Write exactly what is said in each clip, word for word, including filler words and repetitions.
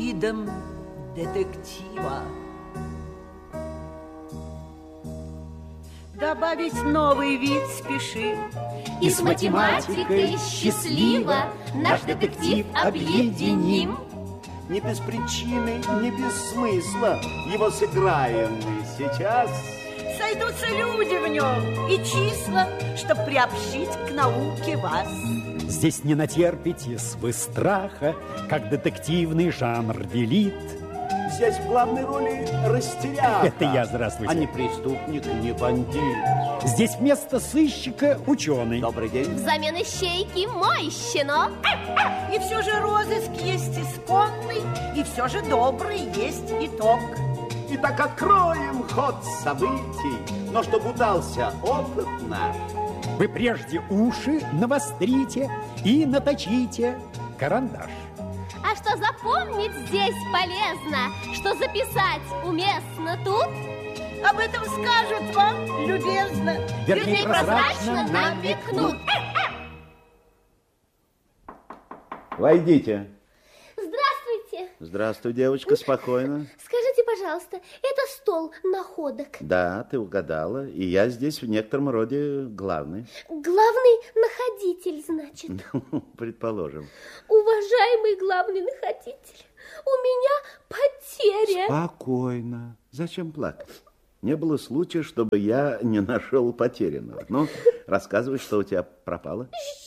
видом детектива. Добавить новый вид спешим. И с математикой счастливо наш детектив объединим. Не без причины, не без смысла его сыграем мы сейчас. Сойдутся люди в нем и числа, чтоб приобщить к науке вас. Здесь не натерпитесь вы страха, как детективный жанр велит. Здесь в главной роли растеряха. Это я, здравствуйте. А не преступник, не бандит. Здесь вместо сыщика ученый. Добрый день. Взамен ищейки мой щенок. И все же розыск есть исконный, и все же добрый есть итог. Итак, откроем ход событий, но чтоб удался опыт наш. Вы прежде уши навострите и наточите карандаш. А что запомнить здесь полезно, что записать уместно тут? Об этом скажут вам любезно, вернее, прозрачно намекнут. Войдите. Здравствуйте. Здравствуй, девочка, спокойно. Скажите, пожалуйста, это стол находок? Да, ты угадала, и я здесь в некотором роде главный. Главный находитель, значит? Предположим. Уважаемый главный находитель, у меня потеря. Спокойно. Зачем плакать? Не было случая, чтобы я не нашел потерянного. Ну, рассказывай, что у тебя пропало.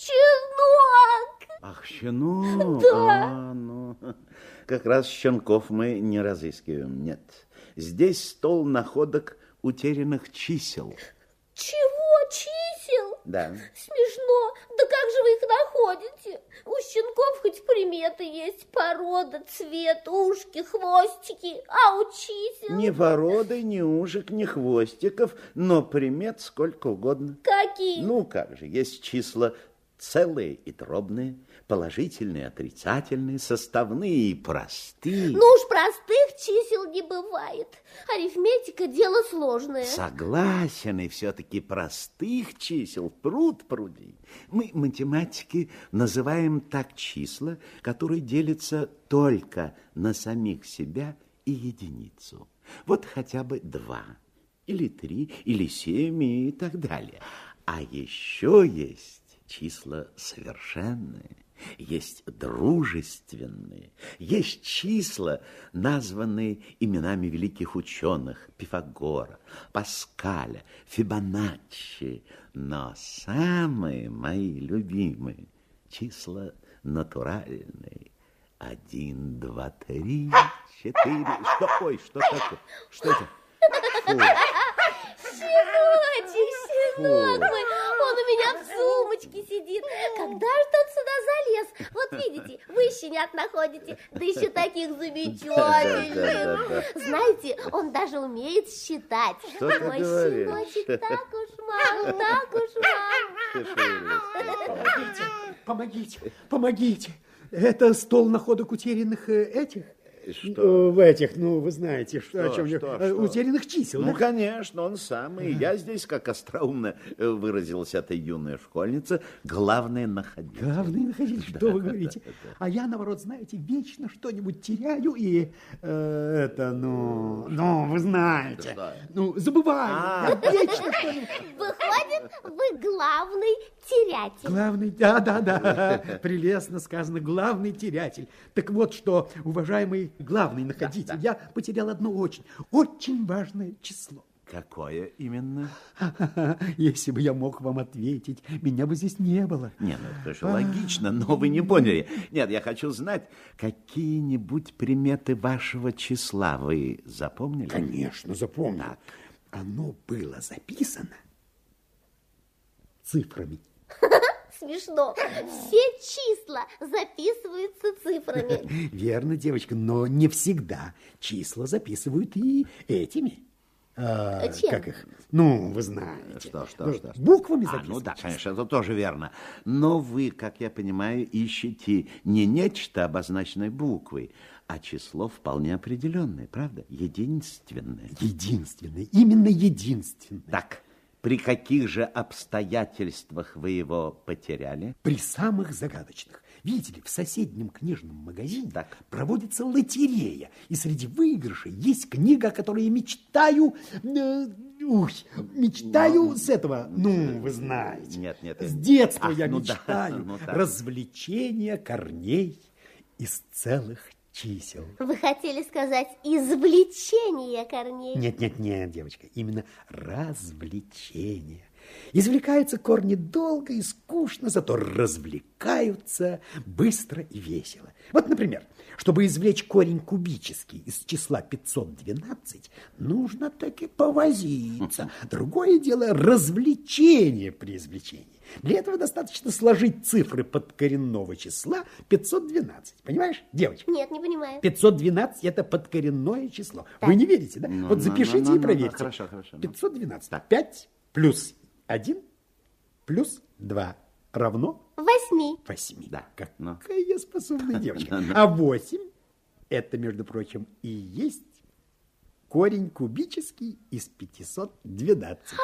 Щенок! Ах, щенок? Да. А, ну, как раз щенков мы не разыскиваем, нет. Здесь стол находок утерянных чисел. Чего чисел? Да. Смешно. Да как же вы их находите? У щенков хоть приметы есть, порода, цвет, ушки, хвостики, а у чисел... Ни породы, ни ушек, ни хвостиков, но примет сколько угодно. Какие? Ну, как же, есть числа целые и дробные, положительные, отрицательные, составные и простые. Ну уж простых чисел не бывает. Арифметика – дело сложное. Согласен, и все-таки простых чисел пруд пруди. Мы, математики, называем так числа, которые делятся только на самих себя и единицу. Вот хотя бы два, или три, или семь и так далее. А еще есть числа совершенные, есть дружественные, есть числа, названные именами великих ученых Пифагора, Паскаля, Фибоначчи, но самые мои любимые числа натуральные. Один, два, три, четыре. Что? Ой, что такое? Что это? Фу. Щеночек, щенок мой, он у меня в сумочке сидит. Когда же он сюда залез? Вот видите, вы щенят находите, да еще таких замечательных. Знаете, он даже умеет считать. Что ты Мой говоришь? щеночек так уж мал, так уж мал. Помогите, помогите, помогите. Это стол находок утерянных э, этих? Что? В этих, ну, вы знаете, что, Что, о чем я... что, э, что? Утерянных чисел. Ну, да? конечно, он самый. Я здесь, как остроумно выразилась эта юная школьница, главное находить. Главный находить, что вы говорите. А я, наоборот, знаете, вечно что-нибудь теряю и э, это, ну, ну, вы знаете, Что? ну, забываю. А. Да, вечно что-нибудь. Выходит, вы главный терятель. Главный, да, да, да, прелестно сказано, главный терятель. Так вот, что, уважаемый главный находитель, Да, да. я потерял одно очень, очень важное число. Какое именно? Если бы я мог вам ответить, меня бы здесь не было. Нет, ну это же логично, но вы не поняли. Нет, я хочу знать, какие-нибудь приметы вашего числа вы запомнили? Конечно, запомнил. Так. Оно было записано цифрами. Смешно. Все числа записываются цифрами. Верно, девочка, но не всегда числа записывают и этими. А, Чем? как их? Ну, вы знаете. Что, что, Ну, что? Буквами А, записывают. ну да, конечно, это тоже верно. Но вы, как я понимаю, ищете не нечто, обозначенное буквой, а число вполне определенное, правда? Единственное. Единственное, именно единственное. Так, при каких же обстоятельствах вы его потеряли? При самых загадочных. Видите ли, в соседнем книжном магазине Так. проводится лотерея, и среди выигрышей есть книга, о которой я мечтаю, э, ух, мечтаю Ну, с этого, ну, вы знаете. Нет, нет. С детства Ах, я ну да, мечтаю. ну так. Развлечение корней из целых чисел. Вы хотели сказать извлечение корней? Нет, нет, нет, девочка, именно развлечение. Извлекаются корни долго и скучно, зато развлекаются быстро и весело. Вот, например, чтобы извлечь корень кубический из числа пятьсот двенадцать, нужно таки повозиться. Другое дело развлечение при извлечении. Для этого достаточно сложить цифры подкоренного числа пятьсот двенадцать. Понимаешь, девочка? Нет, не понимаю. пятьсот двенадцать – это подкоренное число. Так. Вы не верите, да? Ну, вот ну, запишите ну, ну, и ну, проверьте. хорошо, хорошо, ну. пятьсот двенадцать. Так. пять плюс один плюс два равно Восьми. восьми. Да. Какая Ну. я способная девочка. А восемь – это, между прочим, и есть корень кубический из пятисот двенадцати.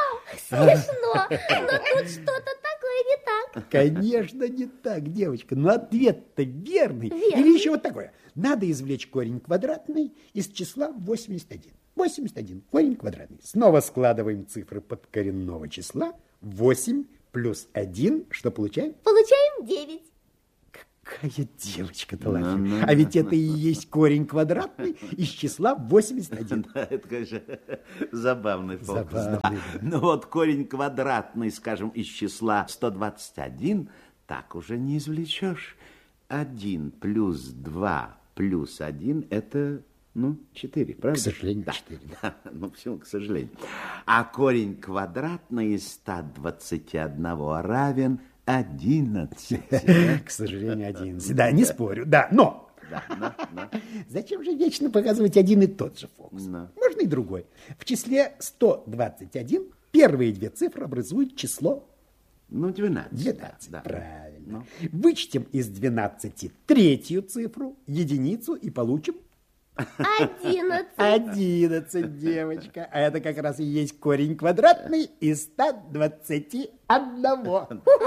Смешно, но тут что-то такое не так. Конечно, не так, девочка. Но ответ-то верный. Верный. Или еще вот такое. Надо извлечь корень квадратный из числа восемьдесят один. восемьдесят один, корень квадратный. Снова складываем цифры подкоренного числа. восемь плюс один, что получаем? Получаем девять. Какая девочка талантливая. А ведь это и есть корень квадратный из числа восемьдесят один. Да, это, конечно, забавный фокус. Забавный, да. да. Ну вот корень квадратный, скажем, из числа сто двадцать один, так уже не извлечешь. один плюс два плюс один – это, ну, четыре, правда? К сожалению, да. четыре. Да, ну, всему к сожалению. А корень квадратный из ста двадцати одного равен одиннадцати. К сожалению, одиннадцать. Да, не спорю. Да, но... Да, да, да. Зачем же вечно показывать один и тот же фокус? Да. Можно и другой. В числе сто двадцать один первые две цифры образуют число Ну, двенадцать. двенадцать. Да. Правильно. Вычтем из двенадцати третью цифру, единицу, и получим Одиннадцать. одиннадцать, девочка. А это как раз и есть корень квадратный из ста двадцати одного.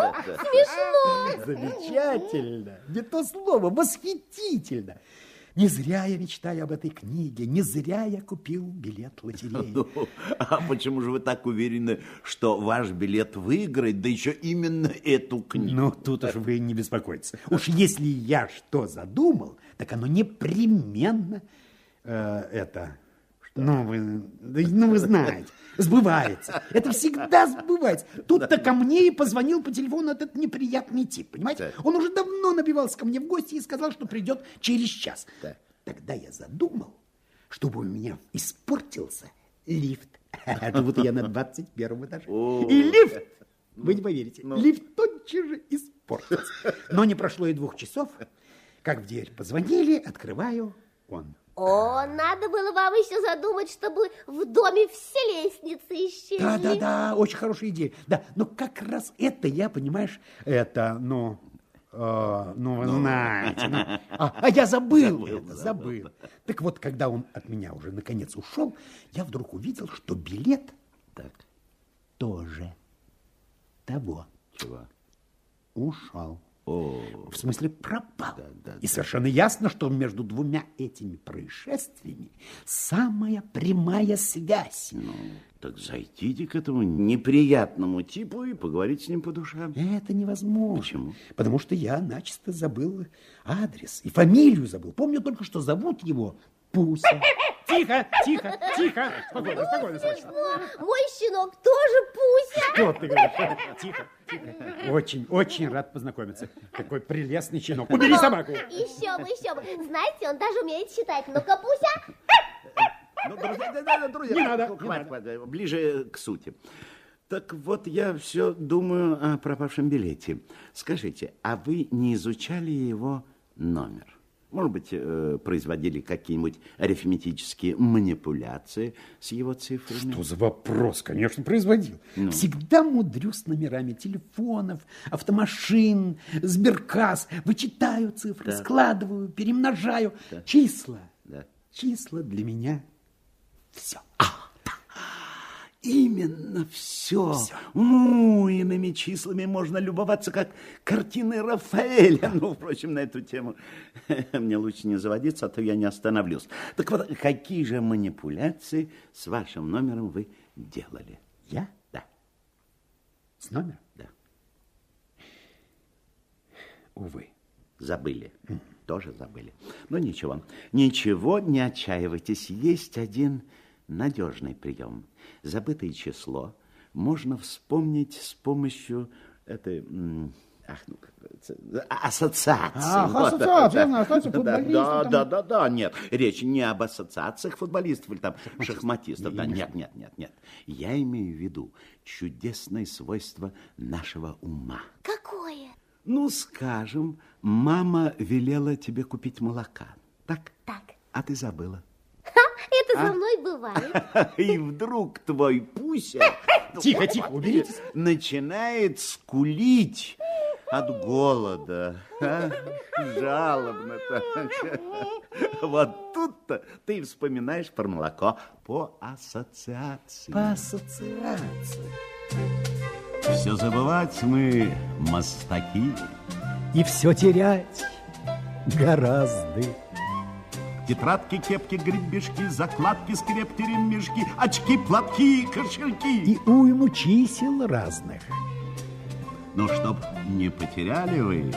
Смешно. Замечательно. Не то слово, восхитительно. Не зря я мечтаю об этой книге, не зря я купил билет лотереи. Ну, а почему же вы так уверены, что ваш билет выиграет, да еще именно эту книгу? Ну, тут уж вы не беспокойтесь. Уж если я что задумал, так оно непременно э, это... Ну вы, да, ну, вы знаете, сбывается. Это всегда сбывается. Тут-то ко мне и позвонил по телефону этот неприятный тип, понимаете? Так. Он уже давно набивался ко мне в гости и сказал, что придет через час. Так. Тогда я задумал, чтобы у меня испортился лифт. Как будто я на двадцать первом этаже. О. И лифт, вы не поверите, Ну. лифт тотчас же испортился. Но не прошло и двух часов, как в дверь позвонили, открываю, он. О, надо было вам еще задумать, чтобы в доме все лестницы исчезли. Да, да, да, очень хорошая идея. Да, но как раз это я, понимаешь, это, ну, э, ну, вы знаете. ну, а, а я забыл, Забыл, это, забыл. забыл. Так вот, когда он от меня уже наконец ушел, я вдруг увидел, что билет Так, тоже того чего? ушел. О, В смысле, пропал. Да, да, И да. совершенно ясно, что между двумя этими происшествиями самая прямая связь. ну, так зайдите к этому неприятному типу и поговорите с ним по душам. Это невозможно. Почему? Потому что я начисто забыл адрес и фамилию забыл. Помню только, что зовут его Пуся. Тихо, тихо, тихо. Спокойно, спокойно, спокойно. Мой щенок тоже Пуся. Что ты говоришь? Тихо, тихо. Очень, очень рад познакомиться. Какой прелестный щенок. Убери собаку. Еще бы, еще бы. Знаете, он даже умеет считать. Ну-ка, Пуся. Ну, друзья, да, да, да, друзья, Не надо, хватит, не надо. хватит, ближе к сути. Так вот, я все думаю о пропавшем билете. Скажите, а вы не изучали его номер? Может быть, э, производили какие-нибудь арифметические манипуляции с его цифрами? Что за вопрос? Конечно, производил. Всегда мудрю с номерами телефонов, автомашин, сберкасс. Вычитаю цифры, Да. складываю, перемножаю. Числа. Да. Числа для меня все. именно все. Всё. Ну, иными числами можно любоваться, как картины Рафаэля. Ну, впрочем, на эту тему мне лучше не заводиться, а то я не остановлюсь. Так вот, какие же манипуляции с вашим номером вы делали? Я? Да. С номером? Да. Увы. Забыли. Mm. Тоже забыли. Но ничего. Ничего, не отчаивайтесь. Есть один надежный прием. Забытое число можно вспомнить с помощью этой... Ах, ну, ассоциации. Ах, Вот, ассоциация, да, я знаю, ассоциация да, футболистов. Да, там. да, да, да, нет. Речь не об ассоциациях футболистов или там шахматистов. Да, нет, нет, нет, нет. Я имею в виду чудесное свойство нашего ума. Какое? Ну, скажем, мама велела тебе купить молока. Так? Так. А ты забыла. Ха, это А? со мной бывает. И вдруг твой Пуся... Тихо, тихо, уберитесь. Начинает скулить от голода. А? Жалобно так. Вот тут-то ты вспоминаешь про молоко по ассоциации. По ассоциации. Все забывать мы мастаки. И все терять гораздо. Тетрадки, кепки, гребешки, закладки, скрепки, ремешки, очки, платки, кошельки. И уйму чисел разных. Ну, чтоб не потеряли вы.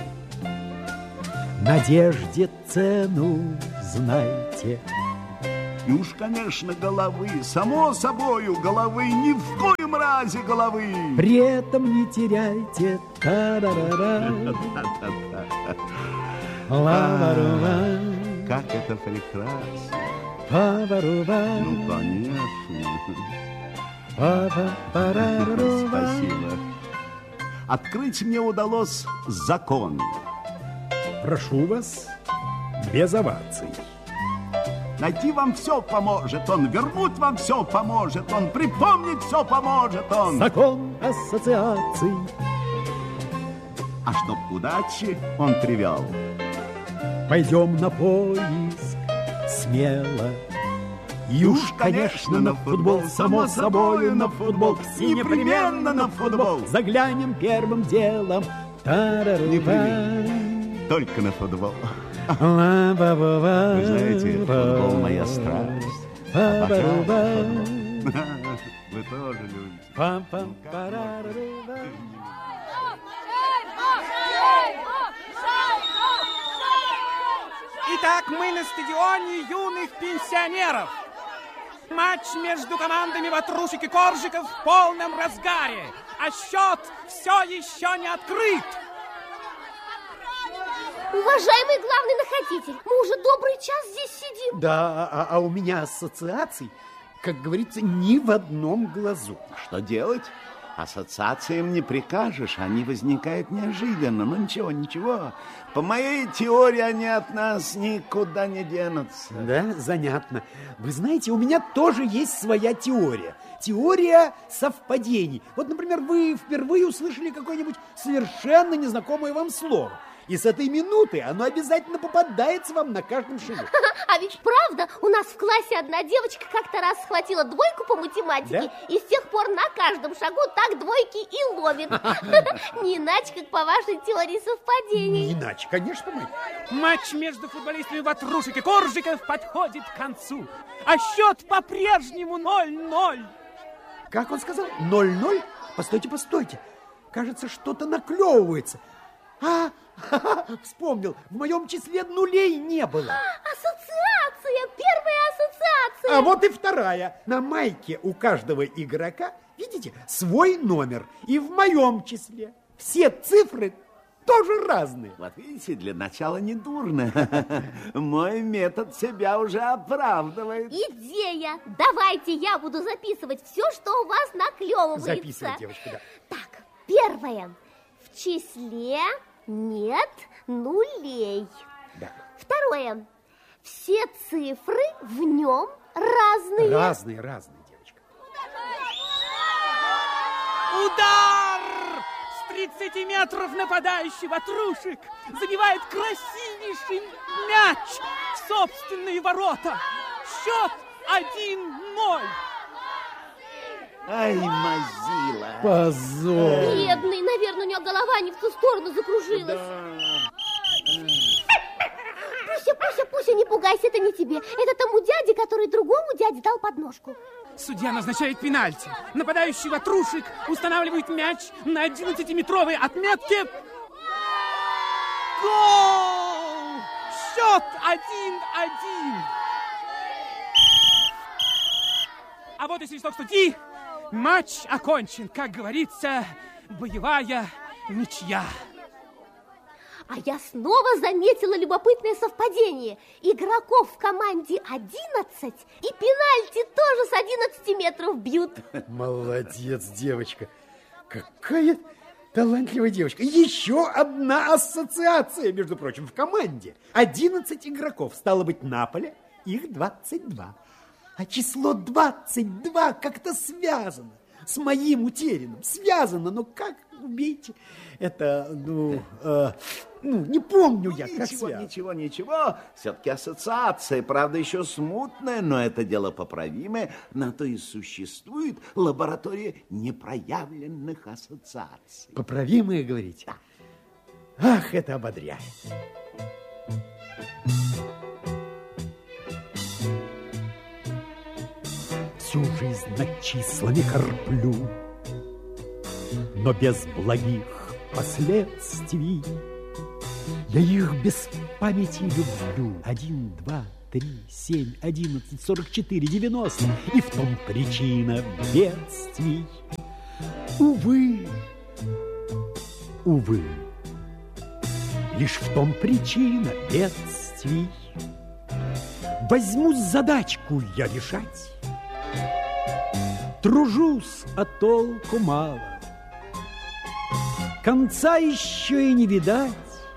Надежде цену знайте. И уж, конечно, головы, само собою головы, ни в коем разе головы. При этом не теряйте. Та-да-да-да. Ла-ва-ра-ва. Как это прекрасно. Па-ва-ра-ва. Ну, конечно. Па-па-па-ра-ра-ра. Спасибо. Открыть мне удалось закон. Прошу вас, без оваций. Найти вам все поможет он, вернуть вам все поможет он, припомнить все поможет он. Закон ассоциаций. А чтоб к удаче он привел. Пойдем на поиск смело. И уж, конечно, на футбол, само собой, на футбол, и непременно на футбол. Заглянем первым делом. Непременно. Только на футбол. Вы Вы знаете, футбол моя страсть. Обожаю футбол. Вы тоже любите. Итак, мы на стадионе юных пенсионеров. Матч между командами Ватрушек и Коржиков в полном разгаре, а счет все еще не открыт. Уважаемый главный находитель, мы уже добрый час здесь сидим. Да, а, а у меня ассоциаций, как говорится, ни в одном глазу. Что делать? Ассоциациям не прикажешь, они возникают неожиданно. Ну, ничего, ничего. По моей теории, они от нас никуда не денутся. Да, занятно. Вы знаете, у меня тоже есть своя теория. Теория совпадений. Вот, например, вы впервые услышали какое-нибудь совершенно незнакомое вам слово. И с этой минуты оно обязательно попадается вам на каждом шагу. А ведь правда, у нас в классе одна девочка как-то раз схватила двойку по математике, Да? и с тех пор на каждом шагу так двойки и ловит. Не иначе, как по вашей теории совпадений. Не иначе, конечно, мы. Матч между футболистами Ватрушек и Коржиков подходит к концу, а счет по-прежнему ноль-ноль. Как он сказал? Ноль-ноль? Постойте, постойте. Кажется, что-то наклевывается. А, вспомнил, в моем числе нулей не было. Ассоциация, первая ассоциация. А вот и вторая. На майке у каждого игрока, видите, свой номер. И в моем числе. Все цифры тоже разные. Вот видите, для начала не дурно. Мой метод себя уже оправдывает. Идея. Давайте я буду записывать все, что у вас наклевывается. Записывай, девочка, да. Так, первое. В числе нет нулей. Да. Второе. Все цифры в нем разные. Разные, разные, девочка. Удар! С тридцати метров нападающий Ватрушек забивает красивейший мяч в собственные ворота. Счет один-ноль. Ай, мазила. Позор. Бедный, наверное, у него голова не в ту сторону закружилась. Да. Пуся, Пуся, Пуся, не пугайся, это не тебе. Это тому дяде, который другому дяде дал подножку. Судья назначает пенальти. Нападающий ватрушек устанавливает мяч на одиннадцатиметровой отметке. Гол! Счет один-один. А вот и свисток судьи. Матч окончен. Как говорится, боевая ничья. А я снова заметила любопытное совпадение. Игроков в команде одиннадцать, и пенальти тоже с одиннадцати метров бьют. Молодец, девочка. Какая талантливая девочка. Еще одна ассоциация, между прочим, в команде. одиннадцать игроков, стало быть, на поле, их двадцать два. А число двадцать два как-то связано с моим утерянным. Связано, но как, убейте, это, ну, э, ну, не помню я, как Ничего, связано. ничего, ничего. Все-таки ассоциация, правда, еще смутная, но это дело поправимое. На то и существует лаборатория непроявленных ассоциаций. Поправимые, говорите? Ах, это ободряет. Всю жизнь над числами корплю, но без благих последствий. Я их без памяти люблю. Один, два, три, семь, одиннадцать, сорок четыре, девяносто. И в том причина бедствий. Увы, увы, лишь в том причина бедствий. Возьму задачку я решать, тружусь, а толку мало. Конца еще и не видать.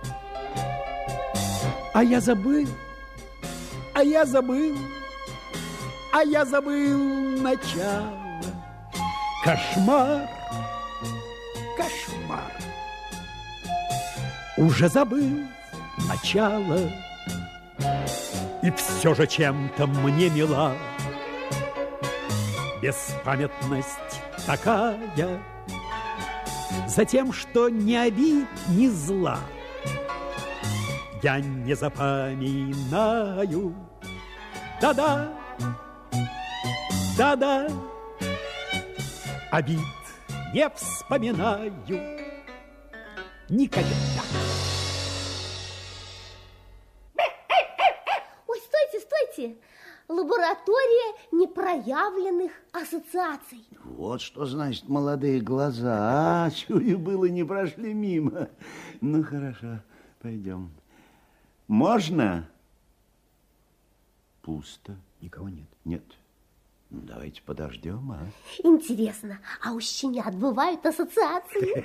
А я забыл, а я забыл, а я забыл начало. Кошмар, кошмар. Уже забыл начало. И все же чем-то мне мила беспамятность такая, за тем, что ни обид, ни зла я не запоминаю. Да-да, да-да, обид не вспоминаю никогда. Ой, стойте, стойте. Лаборатория непроявленных ассоциаций. Вот что значит молодые глаза. А, чую, было, не прошли мимо. Ну, хорошо, пойдем. Можно? Пусто. Никого нет. Нет. Ну, давайте подождем, а? Интересно, а у щенят бывают ассоциации?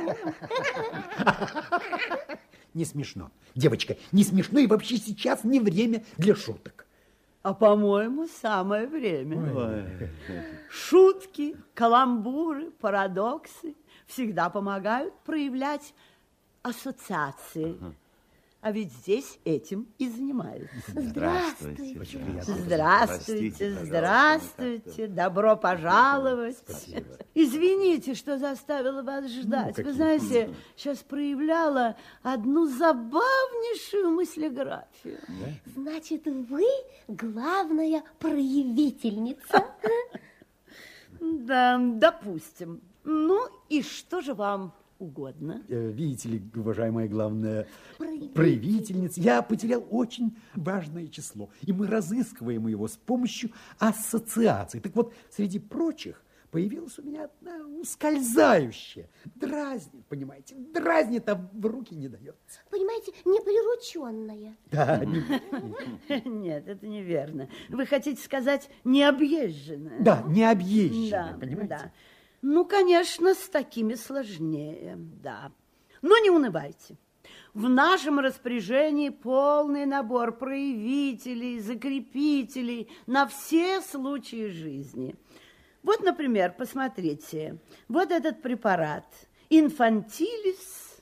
Не смешно. Девочка, не смешно, и вообще сейчас не время для шуток. А, по-моему, самое время. Ой. Шутки, каламбуры, парадоксы всегда помогают проявлять ассоциации. А ведь здесь этим и занимаются. Здравствуйте. Здравствуйте, здравствуйте, добро пожаловать. Спасибо. Извините, что заставила вас ждать. Ну, Вы знаете, сейчас проявляла одну забавнейшую мыслеграфию. Значит, вы главная проявительница. Да, допустим. Ну и что же вам угодно? Э, Видите ли, уважаемая главная Проявитель. проявительница, я потерял очень важное число, и мы разыскиваем его с помощью ассоциаций. Так вот, среди прочих появилась у меня одна ускользающая. Дразнит, понимаете, дразнит, а в руки не дается. Понимаете, неприрученная. Да, не- Нет, это неверно. Вы хотите сказать необъезженная? да, необъезженная, Да, понимаете? да. Ну, конечно, с такими сложнее, да. Но не унывайте. В нашем распоряжении полный набор проявителей, закрепителей на все случаи жизни. Вот, например, посмотрите, вот этот препарат инфантилис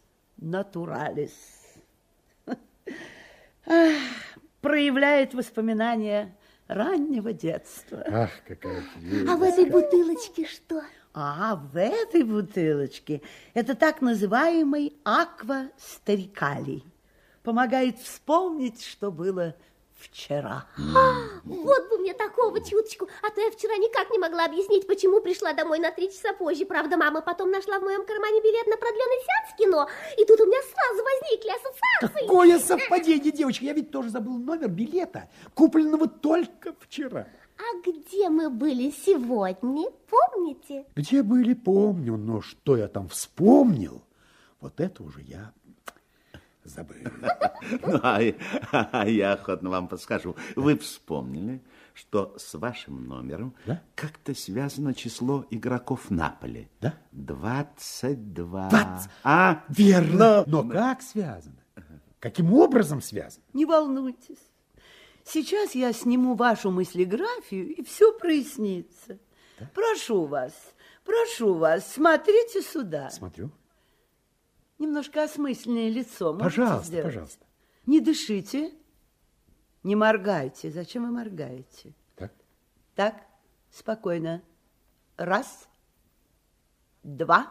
натуралис проявляет воспоминания раннего детства. Ах, какая прелесть. А в этой бутылочке что? А в этой бутылочке это так называемый аква-старикалий. Помогает вспомнить, что было вчера. А, вот бы мне такого чуточку, а то я вчера никак не могла объяснить, почему пришла домой на три часа позже. Правда, мама потом нашла в моем кармане билет на продленный сеанс в кино, и тут у меня сразу возникли ассоциации. Какое совпадение, девочка! Я ведь тоже забыл номер билета, купленного только вчера. А где мы были сегодня, помните? Где были, помню, но что я там вспомнил, вот это уже я забыл. Ну, а, а я охотно вам подскажу. Вы вспомнили, что с вашим номером да? как-то связано число игроков Наполи. Да? двадцать два. двадцать. А? Верно. Но как связано? Каким образом связано? Не волнуйтесь. Сейчас я сниму вашу мыслеграфию, и все прояснится. Да? Прошу вас, прошу вас, смотрите сюда. Смотрю. Немножко осмысленное лицо. Пожалуйста, сделать? пожалуйста. Не дышите, не моргайте. Зачем вы моргаете? Так. Так, спокойно. Раз, два,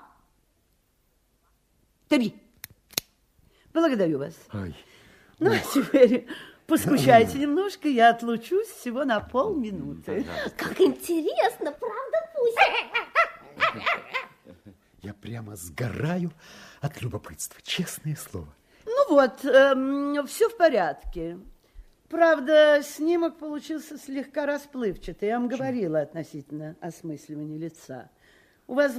три. Благодарю вас. Ай. Ну, а теперь поскучайте немножко, я отлучусь всего на полминуты. Как интересно, правда, Пуся? Я прямо сгораю от любопытства, честное слово. Ну вот, эм, все в порядке. Правда, снимок получился слегка расплывчатый. Я вам говорила относительно осмысливания лица. У вас